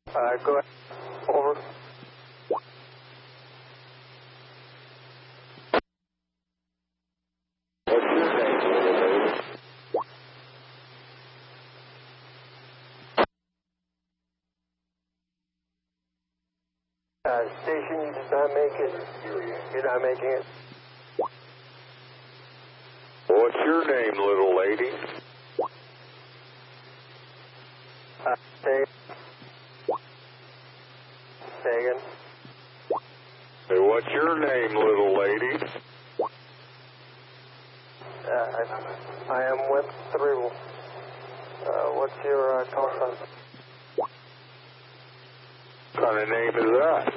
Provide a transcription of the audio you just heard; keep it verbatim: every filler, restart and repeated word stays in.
Uh, go ahead. Over. What's your name, little lady? Uh, station, you did not make it. You're not making it. What's your name, little lady? Uh, say, say again. Hey, what's your name, little lady? Uh, I, I am with three. Uh, what's your uh, call sign? What kind of name is that?